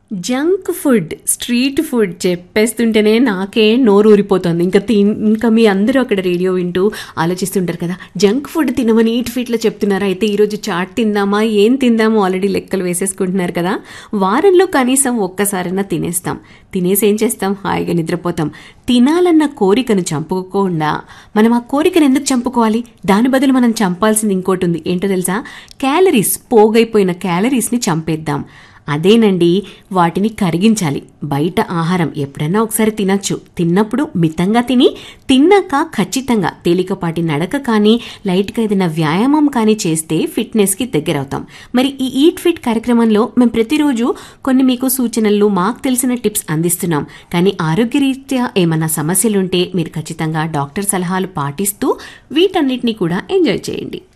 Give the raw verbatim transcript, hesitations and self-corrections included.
Junk food, street food చెప్పేస్తుంటేనే నాకే నోరు ఊరిపోతుంది. ఇంకా తిన్ ఇంకా మీ అందరూ అక్కడ రేడియో వింటూ ఆలోచిస్తుంటారు కదా, జంక్ ఫుడ్ తినమని ఈ ఫీట్లో చెప్తున్నారు, అయితే ఈరోజు చాట్ తిందామా ఏం తిందామో ఆల్రెడీ లెక్కలు వేసేసుకుంటున్నారు కదా. వారంలో కనీసం ఒక్కసారైనా తినేస్తాం, తినేసి ఏం చేస్తాం, హాయిగా నిద్రపోతాం. తినాలన్న కోరికను చంపుకోకుండా మనం ఆ కోరికను ఎందుకు చంపుకోవాలి, దాని బదులు మనం చంపాల్సింది ఇంకోటి ఉంది. ఏంటో తెలుసా, క్యాలరీస్, పోగైపోయిన క్యాలరీస్ని చంపేద్దాం. అదేనండి, వాటిని కరిగించాలి. బయట ఆహారం ఎప్పుడన్నా ఒకసారి తినచ్చు, తిన్నప్పుడు మితంగా తిని, తిన్నాక ఖచ్చితంగా తేలికపాటి నడక కానీ లైట్గా ఏదైనా వ్యాయామం కానీ చేస్తే ఫిట్నెస్కి దగ్గరవుతాం. మరి ఈ ఈట్ ఫిట్ కార్యక్రమంలో మేము ప్రతిరోజు కొన్ని మీకు సూచనలు, మాకు తెలిసిన టిప్స్ అందిస్తున్నాం. కానీ ఆరోగ్యరీత్యా ఏమన్నా సమస్యలుంటే మీరు ఖచ్చితంగా డాక్టర్ సలహాలు పాటిస్తూ వీటన్నిటిని కూడా ఎంజాయ్ చేయండి.